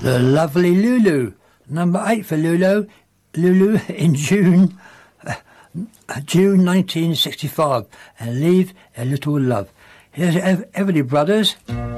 The Lovely Lulu, number 8 for Lulu in June 1965, and Leave a Little Love. Here's Everly Brothers.